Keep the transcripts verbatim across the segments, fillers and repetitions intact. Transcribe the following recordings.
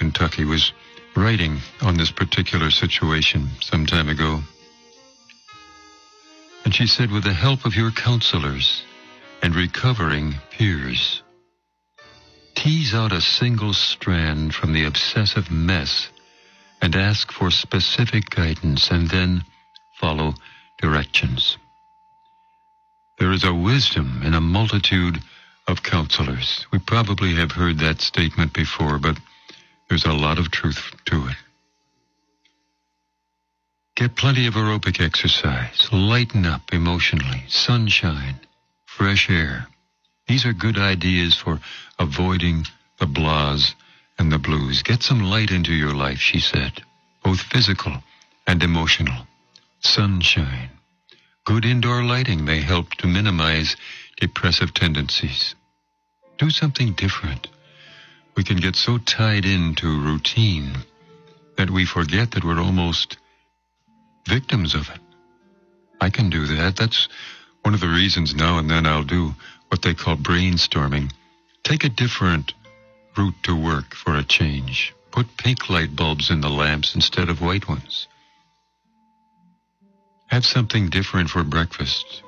Kentucky, was writing on this particular situation some time ago. And she said, with the help of your counselors and recovering peers, tease out a single strand from the obsessive mess and ask for specific guidance, and then follow directions. There is a wisdom in a multitude of counselors. We probably have heard that statement before, but there's a lot of truth to it. Get plenty of aerobic exercise. Lighten up emotionally. Sunshine. Fresh air. These are good ideas for avoiding the blahs and the blues. Get some light into your life, she said, both physical and emotional. Sunshine. Good indoor lighting may help to minimize depressive tendencies. Do something different. We can get so tied into routine that we forget that we're almost victims of it. I can do that. That's one of the reasons now and then I'll do what they call brainstorming. Take a different route to work for a change. Put pink light bulbs in the lamps instead of white ones. Have something different for breakfast.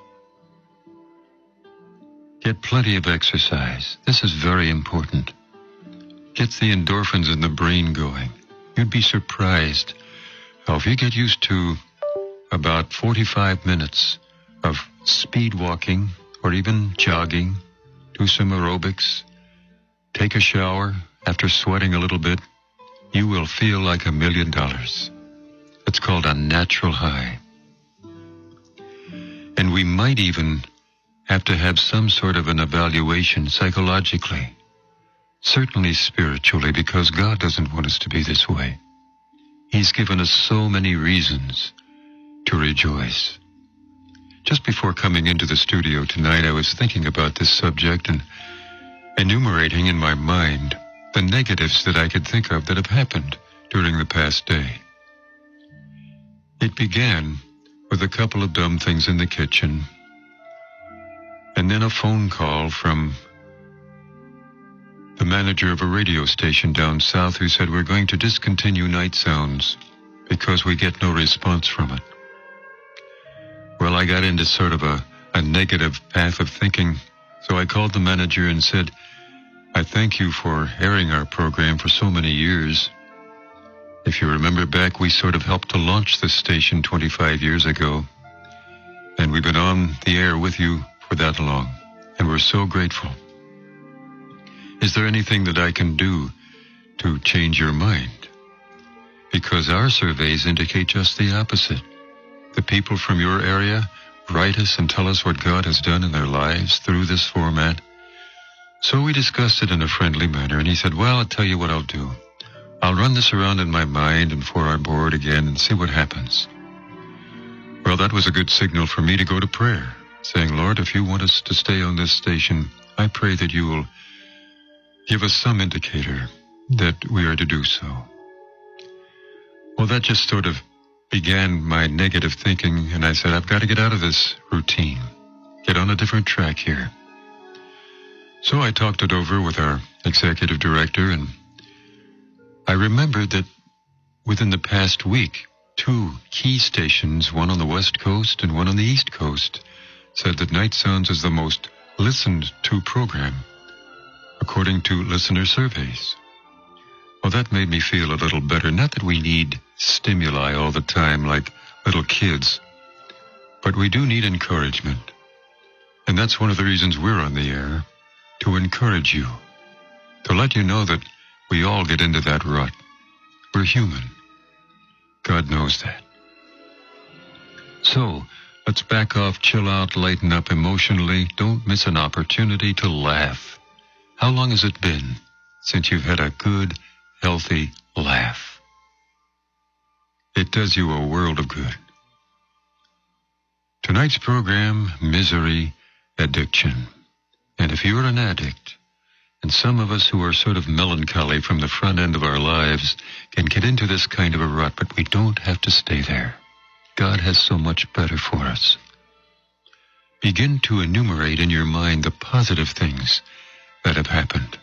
Get plenty of exercise. This is very important. Gets the endorphins in the brain going. You'd be surprised how if you get used to about forty-five minutes of speed walking or even jogging, do some aerobics, take a shower after sweating a little bit, you will feel like a million dollars. It's called a natural high. And we might even have to have some sort of an evaluation psychologically, certainly spiritually, because God doesn't want us to be this way. He's given us so many reasons to rejoice. Just before coming into the studio tonight, I was thinking about this subject and enumerating in my mind the negatives that I could think of that have happened during the past day. It began with a couple of dumb things in the kitchen, and then a phone call from the manager of a radio station down south who said, we're going to discontinue Night Sounds because we get no response from it. Well, I got into sort of a, a negative path of thinking, so I called the manager and said, I thank you for airing our program for so many years. If you remember back, we sort of helped to launch this station twenty-five years ago, and we've been on the air with you for that long, and we're so grateful. Is there anything that I can do to change your mind? Because our surveys indicate just the opposite. The people from your area write us and tell us what God has done in their lives through this format. So we discussed it in a friendly manner, and he said, well, I'll tell you what I'll do. I'll run this around in my mind and for our board again and see what happens. Well, that was a good signal for me to go to prayer, saying, Lord, if you want us to stay on this station, I pray that you will give us some indicator that we are to do so. Well, that just sort of began my negative thinking, and I said, I've got to get out of this routine, get on a different track here. So I talked it over with our executive director, and I remembered that within the past week, two key stations, one on the West Coast and one on the East Coast, said that Night Sounds is the most listened to program, according to listener surveys. Well, that made me feel a little better. Not that we need stimuli all the time like little kids, but we do need encouragement. And that's one of the reasons we're on the air, to encourage you, to let you know that we all get into that rut. We're human. God knows that. So, let's back off, chill out, lighten up emotionally. Don't miss an opportunity to laugh. How long has it been since you've had a good, healthy laugh? It does you a world of good. Tonight's program, Misery Addiction. And if you're an addict, and some of us who are sort of melancholy from the front end of our lives can get into this kind of a rut, but we don't have to stay there. God has so much better for us. Begin to enumerate in your mind the positive things that have happened.